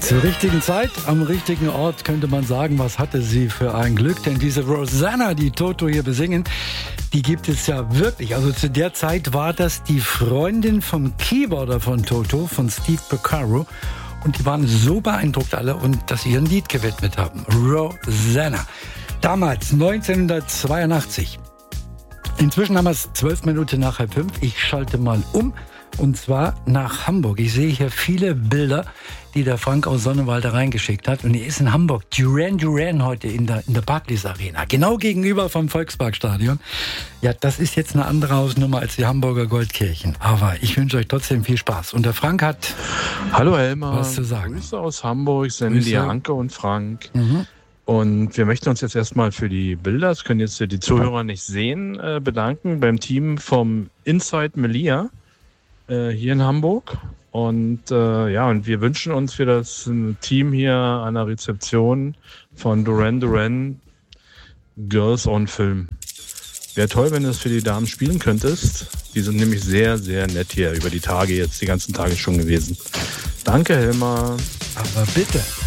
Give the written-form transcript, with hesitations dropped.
Zur richtigen Zeit, am richtigen Ort könnte man sagen, was hatte sie für ein Glück. Denn diese Rosanna, die Toto hier besingen, die gibt es ja wirklich. Also zu der Zeit war das die Freundin vom Keyboarder von Toto, von Steve Porcaro. Und die waren so beeindruckt alle, und dass sie ihr ein Lied gewidmet haben. Rosanna. Damals, 1982. Inzwischen haben wir es 12 Minuten nach 4:30. Ich schalte mal um. Und zwar nach Hamburg. Ich sehe hier viele Bilder, die der Frank aus Sonnewalde reingeschickt hat. Und er ist in Hamburg. Duran heute in der Barclays Arena. Genau gegenüber vom Volksparkstadion. Ja, das ist jetzt eine andere Hausnummer als die Hamburger Goldkirchen. Aber ich wünsche euch trotzdem viel Spaß. Und der Frank hat Hallo Helmer, was zu sagen. Grüße aus Hamburg, sind die Anke und Frank. Mhm. Und wir möchten uns jetzt erstmal für die Bilder, das können jetzt die Zuhörer nicht sehen, bedanken beim Team vom Inside Melia hier in Hamburg. Und und wir wünschen uns für das Team hier an der Rezeption von Duran Girls on Film. Wäre toll, wenn du es für die Damen spielen könntest. Die sind nämlich sehr, sehr nett hier über die Tage jetzt, die ganzen Tage schon gewesen. Danke, Helmer. Aber bitte.